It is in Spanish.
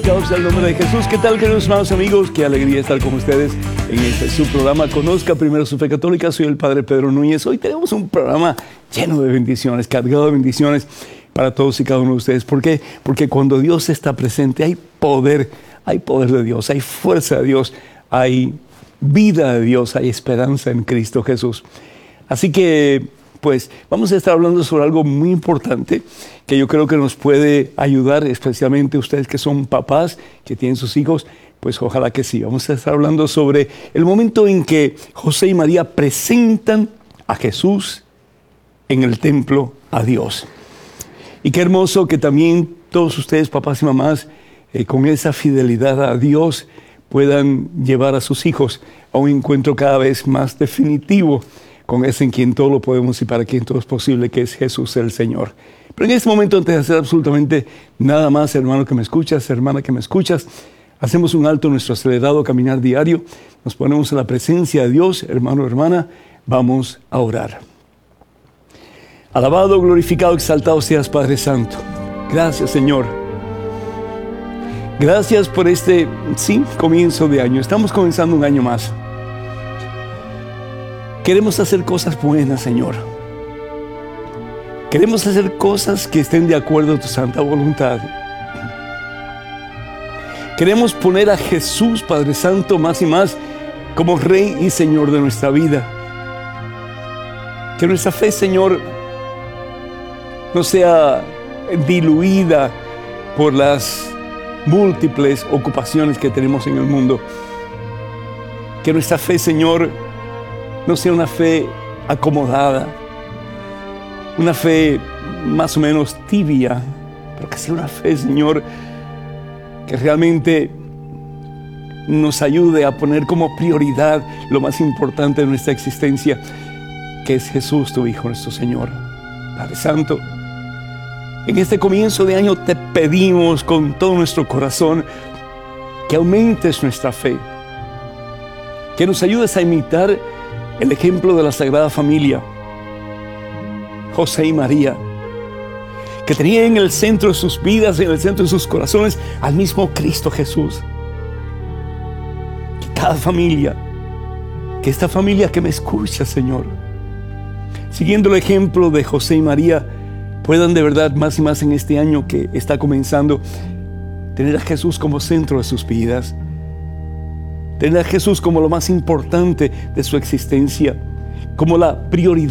Glorificados el nombre de Jesús. ¿Qué tal, queridos hermanos amigos? Qué alegría estar con ustedes en este su programa Conozca Primero Su Fe Católica. Soy el Padre Pedro Núñez. Hoy tenemos un programa lleno de bendiciones, cargado de bendiciones para todos y cada uno de ustedes. ¿Por qué? Porque cuando Dios está presente hay poder de Dios, hay fuerza de Dios, hay vida de Dios, hay esperanza en Cristo Jesús. Así que, pues, vamos a estar hablando sobre algo muy importante que yo creo que nos puede ayudar, especialmente ustedes que son papás, que tienen sus hijos, pues ojalá que sí. Vamos a estar hablando sobre el momento en que José y María presentan a Jesús en el templo a Dios. Y qué hermoso que también todos ustedes, papás y mamás, con esa fidelidad a Dios, puedan llevar a sus hijos a un encuentro cada vez más definitivo con ese en quien todo lo podemos y para quien todo es posible, que es Jesús el Señor. Pero en este momento, antes de hacer absolutamente nada más, hermano que me escuchas, hermana que me escuchas, hacemos un alto en nuestro acelerado caminar diario, nos ponemos en la presencia de Dios, hermano, hermana, vamos a orar. Alabado, glorificado, exaltado seas, Padre Santo. Gracias, Señor. Gracias por este, comienzo de año. Estamos comenzando un año más. Queremos hacer cosas buenas, Señor. Queremos hacer cosas que estén de acuerdo a tu santa voluntad. Queremos poner a Jesús, Padre Santo, más y más como Rey y Señor de nuestra vida. Que nuestra fe, Señor, no sea diluida por las múltiples ocupaciones que tenemos en el mundo. Que nuestra fe, Señor, no sea una fe acomodada, una fe más o menos tibia, pero que sea una fe, Señor, que realmente nos ayude a poner como prioridad lo más importante de nuestra existencia, que es Jesús, tu Hijo, nuestro Señor. Padre Santo, en este comienzo de año te pedimos con todo nuestro corazón que aumentes nuestra fe, que nos ayudes a imitar el ejemplo de la Sagrada Familia, José y María, que tenían en el centro de sus vidas, en el centro de sus corazones, al mismo Cristo Jesús. Que cada familia, que esta familia que me escucha, Señor, siguiendo el ejemplo de José y María, puedan de verdad más y más en este año que está comenzando, tener a Jesús como centro de sus vidas, tener a Jesús como lo más importante de su existencia, como la prioridad